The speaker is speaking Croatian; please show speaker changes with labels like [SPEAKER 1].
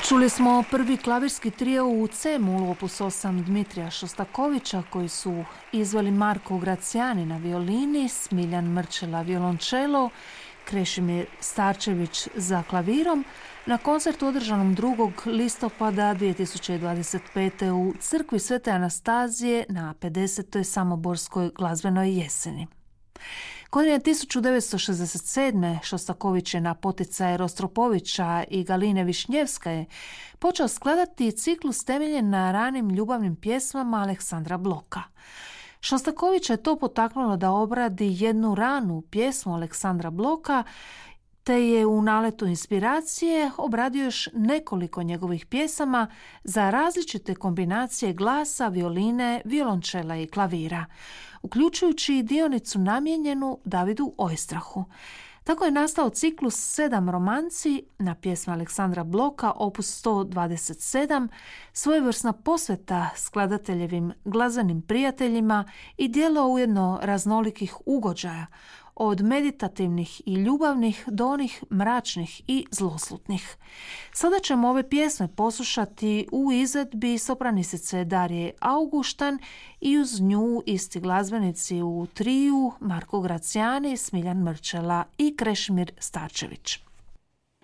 [SPEAKER 1] Čuli smo prvi klavirski trio u C-molu opus 8 Dmitrija Šostakovića koji su izveli Marko Graciani na violini, Smiljan Mrčela violončelo, Krešimir Starčević za klavirom na koncertu održanom 2. listopada 2025. u crkvi Svete Anastazije na 50. Samoborskoj glazbenoj jeseni. Godine 1967. Šostaković je na poticaj Rostropovića i Galine Višnjevskaje počeo skladati ciklus temeljen na ranim ljubavnim pjesmama Aleksandra Bloka. Šostakovića je to potaknulo da obradi jednu ranu pjesmu Aleksandra Bloka, te je u naletu inspiracije obradio još nekoliko njegovih pjesama za različite kombinacije glasa, violine, violončela i klavira, uključujući i dionicu namijenjenu Davidu Ojstrahu. Tako je nastao ciklus 7 romanci na pjesme Aleksandra Bloka, opus 127, svojevrsna posveta skladateljevim glazbenim prijateljima i djelo ujedno raznolikih ugođaja, od meditativnih i ljubavnih do onih mračnih i zloslutnih. Sada ćemo ove pjesme poslušati u izvedbi sopranisice Darije Auguštan i uz nju isti glazbenici u triju Marko Graciani, Smiljan Mrčela i Krešimir Starčević.